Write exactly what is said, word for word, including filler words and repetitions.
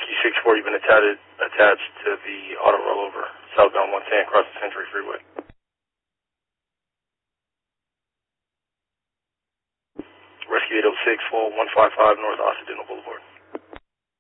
Rescue six four, you've been attached, attached to the auto rollover, southbound one ten, across the Century Freeway. Rescue eight oh six, full one five five North Occidental Boulevard.